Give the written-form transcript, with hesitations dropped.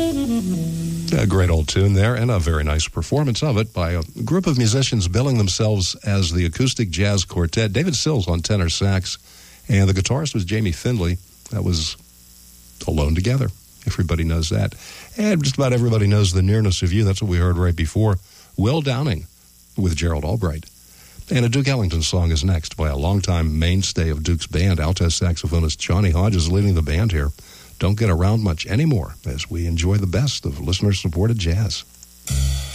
A great old tune there, and a very nice performance of it by a group of musicians billing themselves as the Acoustic Jazz Quartet. David Sills on tenor sax, and the guitarist was Jamie Findlay. That was Alone Together. Everybody knows that. And just about everybody knows The Nearness of You. That's what we heard right before. Will Downing with Gerald Albright. And a Duke Ellington song is next by a longtime mainstay of Duke's band, alto saxophonist Johnny Hodges leading the band here. Don't get around much anymore as we enjoy the best of listener-supported jazz.